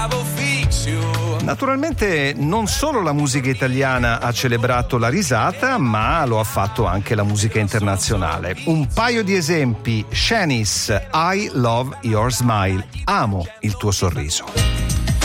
Naturalmente non solo la musica italiana ha celebrato la risata, ma lo ha fatto anche la musica internazionale. Un paio di esempi: Shanice, I Love Your Smile, amo il tuo sorriso.